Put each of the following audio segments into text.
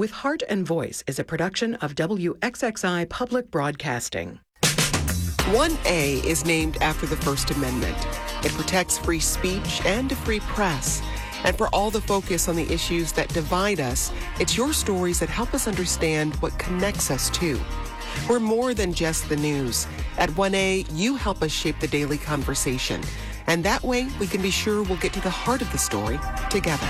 with Heart and Voice is a production of WXXI Public Broadcasting. 1A is named after the First Amendment. It protects free speech and a free press. And for all the focus on the issues that divide us, it's your stories that help us understand what connects us too. We're more than just the news. At 1A, you help us shape the daily conversation. And that way, we can be sure we'll get to the heart of the story together.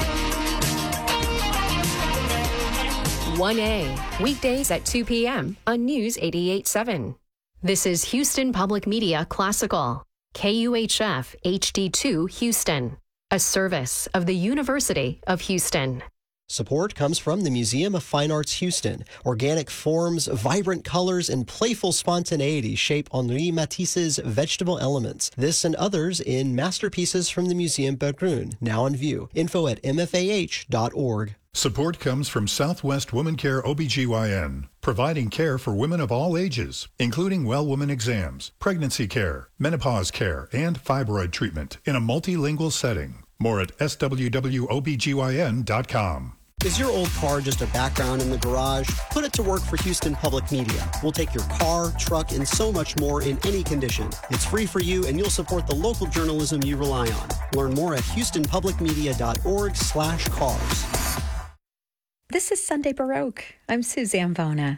1A, weekdays at 2 p.m. on News 88.7. This is Houston Public Media Classical, KUHF HD2 Houston, a service of the University of Houston. Support comes from the Museum of Fine Arts Houston. Organic forms, vibrant colors, and playful spontaneity shape Henri Matisse's vegetable elements. This and others in Masterpieces from the Museum Berggruen, now in view. Info at mfah.org. Support comes from Southwest Woman Care OBGYN, providing care for women of all ages, including well woman exams, pregnancy care, menopause care, and fibroid treatment in a multilingual setting. More at swwobgyn.com. Is your old car just a background in the garage? Put it to work for Houston Public Media. We'll take your car, truck, and so much more in any condition. It's free for you, and you'll support the local journalism you rely on. Learn more at houstonpublicmedia.org/cars. This is Sunday Baroque. I'm Suzanne Vona.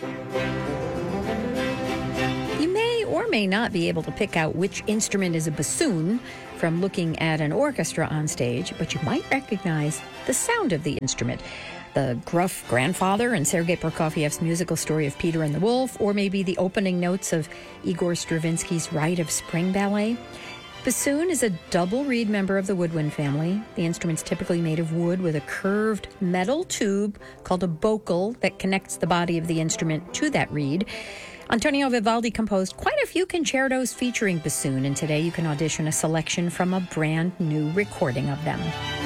You may or may not be able to pick out which instrument is a bassoon from looking at an orchestra on stage, but you might recognize the sound of the instrument. The gruff grandfather in Sergei Prokofiev's musical story of Peter and the Wolf, or maybe the opening notes of Igor Stravinsky's Rite of Spring Ballet. Bassoon is a double reed member of the woodwind family. The instrument's typically made of wood with a curved metal tube called a bocal that connects the body of the instrument to that reed. Antonio Vivaldi composed quite a few concertos featuring bassoon, and today you can audition a selection from a brand new recording of them.